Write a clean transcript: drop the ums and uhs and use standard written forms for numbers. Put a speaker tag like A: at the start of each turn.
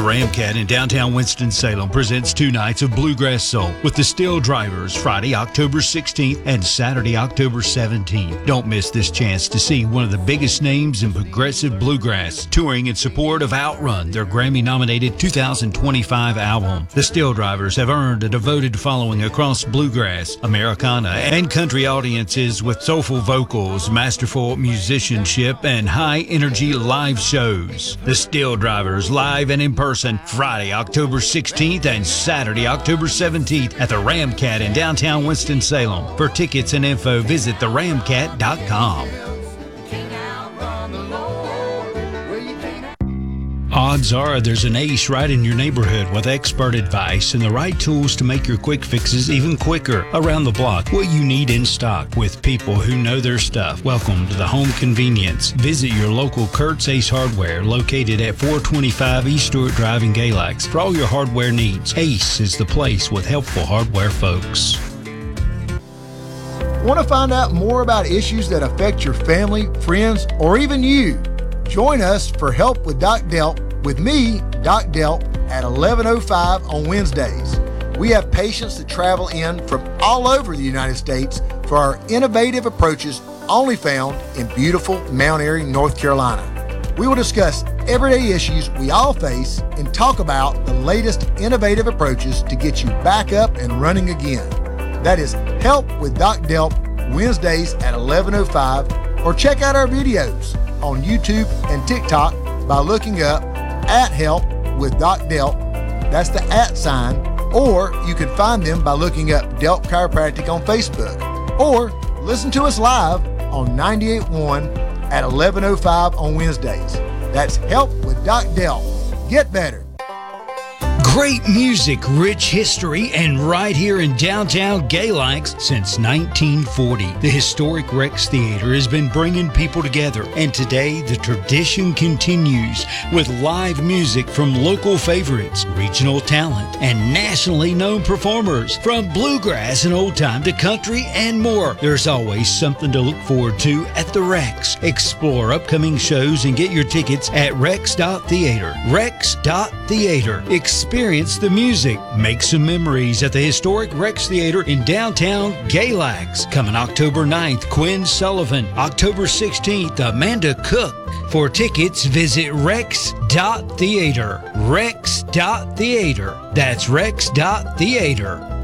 A: Ramcat in downtown Winston-Salem presents 2 nights of Bluegrass Soul with the Steel Drivers, Friday, October 16th and Saturday, October 17th. Don't miss this chance to see one of the biggest names in progressive bluegrass, touring in support of Outrun, their Grammy-nominated 2025 album. The Steel Drivers have earned a devoted following across bluegrass, Americana, and country audiences with soulful vocals, masterful musicianship, and high-energy live shows. The Steel Drivers, live and in person, Friday, October 16th and Saturday, October 17th at the Ramcat in downtown Winston-Salem. For tickets and info, visit theramcat.com. Odds are there's an ace right in your neighborhood with expert advice and the right tools to make your quick fixes even quicker. Around the block, what you need in stock with people who know their stuff. Welcome to the home convenience. Visit your local Kurt's Ace Hardware, located at 425 East Stewart Drive in Galax. For all your hardware needs, Ace is the place with helpful hardware folks.
B: Want to find out more about issues that affect your family, friends, or even you? Join us for Help with Doc Delp with me, Doc Delp, at 11:05 on Wednesdays. We have patients that travel in from all over the United States for our innovative approaches only found in beautiful Mount Airy, North Carolina. We will discuss everyday issues we all face and talk about the latest innovative approaches to get you back up and running again. That is Help with Doc Delp, Wednesdays at 11:05, or check out our videos on YouTube and TikTok by looking up at Help with Doc Delp. That's the @ sign. Or you can find them by looking up Delp Chiropractic on Facebook. Or listen to us live on 98.1 at 11:05 on Wednesdays. That's Help with Doc Delp. Get better.
A: Great music, rich history, and right here in downtown Galax since 1940. The historic Rex Theater has been bringing people together, and today the tradition continues with live music from local favorites, regional talent, and nationally known performers. From bluegrass and old time to country and more, there's always something to look forward to at the Rex. Explore upcoming shows and get your tickets at rex.theater. Rex.theater. Experience the music. Make some memories at the historic Rex Theater in downtown Galax. Coming October 9th, Quinn Sullivan. October 16th, Amanda Cook. For tickets, visit rex.theater. Rex.theater. That's rex.theater.